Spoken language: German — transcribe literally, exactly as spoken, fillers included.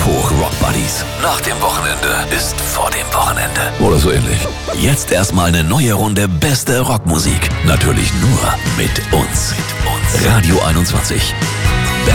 Kopf hoch, Rock Buddies. Nach dem Wochenende ist vor dem Wochenende. Oder so ähnlich. Jetzt erstmal eine neue Runde beste Rockmusik. Natürlich nur mit uns. Mit uns. Radio einundzwanzig.